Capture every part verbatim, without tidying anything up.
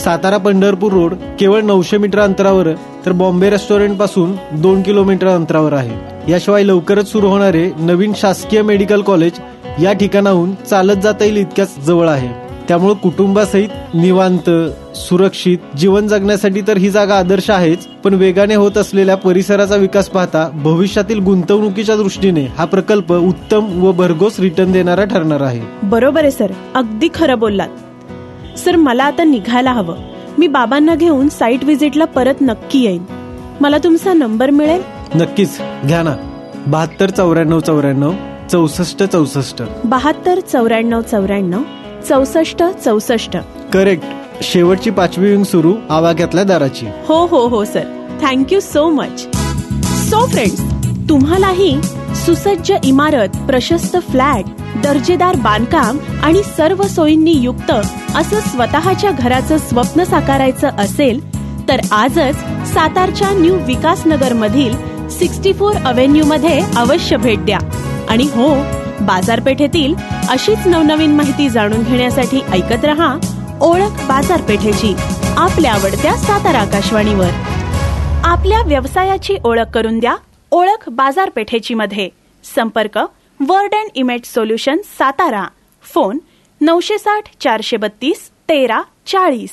Satara Pandharpur road केवळ नऊशे metre अंतरावर तर बॉम्बे रेस्टॉरंट पासून दोन किलोमीटर अंतरावर आहे. याशिवाय लवकरच सुरू होणारे नवीन शासकीय मेडिकल कॉलेज या ठिकाणाहून चालत जाता येईल इतक्याच जवळ आहे. त्यामुळे कुटुंबासहित निवांत सुरक्षित जीवन जगण्यासाठी तर ही जागा आदर्श आहेच, पण वेगाने होत असलेल्या परिसराचा विकास पाहता भविष्यातील गुंतवणुकीच्या दृष्टीने हा प्रकल्प उत्तम व भरघोस रिटर्न देणारा ठरणार आहे. बरोबर आहे सर, अगदी खरं बोललात. सर मला आता निघायला हवं. मी बाबांना घेऊन साईट व्हिजिटला परत नक्की येईन. मला तुमचा नंबर मिळेल? नक्कीच घ्या ना. बहात्तर चौऱ्याण्णव चौऱ्याण्णव चौसष्ट चौसष्ट बहात्तर चौऱ्याण्णव चौऱ्याण्णव चौसष्ट चौसष्ट करेक्ट. शेवटची पाचवी विंग सुरू आवाक्यातल्या दाराची. हो हो हो sir, thank you so much. So friends, तुम्हालाही सुसज्ज इमारत, प्रशस्त फ्लॅट, दर्जेदार बांधकाम आणि सर्व सोयींनी युक्त असं स्वतःच्या घराचं स्वप्न साकारायचं असेल तर आजच सातारच्या न्यू विकासनगर मधील सिक्स्टी फोर अव्हेन्यू मध्ये अवश्य भेट द्या. आणि हो, बाजारपेठेतील अशीच नवनवीन माहिती जाणून घेण्यासाठी ऐकत रहा ओळख बाजारपेठेची आपल्या आवडत्या सातारा आकाशवाणीवर. आपल्या व्यवसायाची ओळख करून द्या ओळख बाजारपेठेची मध्ये. संपर्क word and image solution Satara. Phone नऊशे साठ चारशे बत्तीस तेरा चाळीस.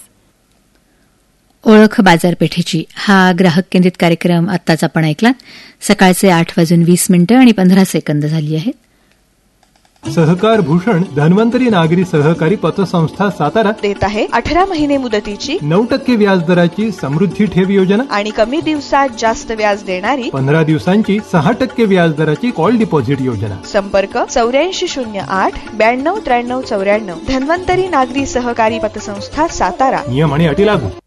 ओळख बाजारपेठेची हा ग्राहक केंद्रित कार्यक्रम आत्ताच आपण ऐकला. सकाळचे आठ वाजून वीस मिनिटं आणि पंधरा सेकंद झाली आहेत. सहकार भूषण धन्वंतरी नागरी सहकारी पतसंस्था सातारा देत आहे अठरा महिने मुदतीची नऊ टक्के व्याजदराची समृद्धी ठेव योजना आणि कमी दिवसात जास्त व्याज देणारी पंधरा दिवसांची सहा टक्के व्याजदराची कॉल डिपॉझिट योजना. संपर्क चौऱ्याऐंशी शून्य आठ ब्याण्णव त्र्याण्णव चौऱ्याण्णव. धन्वंतरी नागरी सहकारी पतसंस्था सातारा. नियम आणि अटी लागू.